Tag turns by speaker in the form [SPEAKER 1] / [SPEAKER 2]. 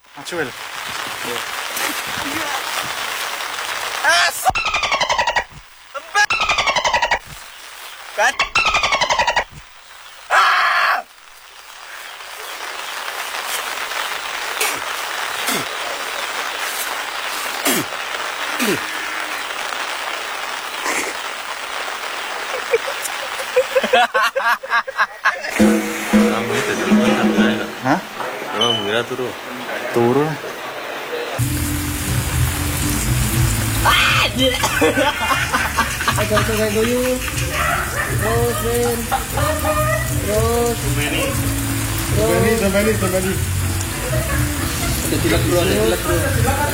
[SPEAKER 1] Maju, Wil. Kan?
[SPEAKER 2] Kamu itu teman santai.
[SPEAKER 1] Hah?
[SPEAKER 2] Kamu mengira turun.
[SPEAKER 1] Turun.
[SPEAKER 3] Agak kayak goyang. Terus, Ben. Terus.
[SPEAKER 1] Sampai ini.
[SPEAKER 3] Ada tilak bro.